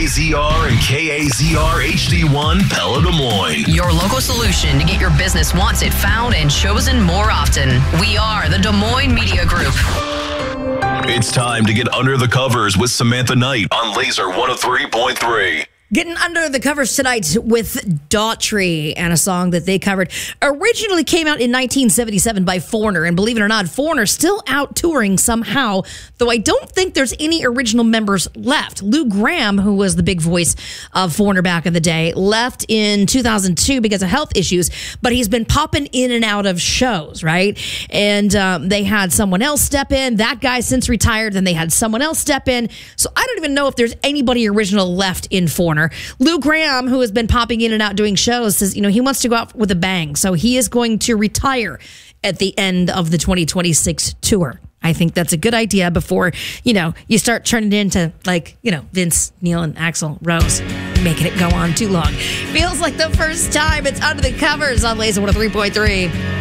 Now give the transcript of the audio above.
WKZR and KAZR HD1 Pella Des Moines. Your local solution to get your business wanted, found, and chosen more often. We are the Des Moines Media Group. It's time to get under the covers with Samantha Knight on Laser 103.3. Getting under the covers tonight with Daughtry and a song that they covered. Originally came out in 1977 by Foreigner, and believe it or not, Foreigner's still out touring somehow, though I don't think there's any original members left. Lou Gramm, who was the big voice of Foreigner back in the day, left in 2002 because of health issues, but he's been popping in and out of shows, right? And they had someone else step in. That guy since retired, then they had someone else step in. So I don't even know if there's anybody original left in Foreigner. Lou Gramm, who has been popping in and out doing shows, says, he wants to go out with a bang. So he is going to retire at the end of the 2026 tour. I think that's a good idea before, you start turning it into Vince, Neil, and Axl Rose, making it go on too long. Feels like the first time it's under the covers on Laser 103.3.